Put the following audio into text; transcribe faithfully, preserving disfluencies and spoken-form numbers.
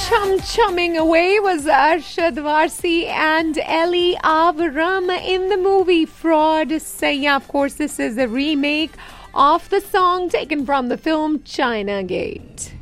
Chum chumming away was Arshad Warsi and Ellie Avram in the movie Fraud Sayya. Of course, this is a remake of the song taken from the film China Gate.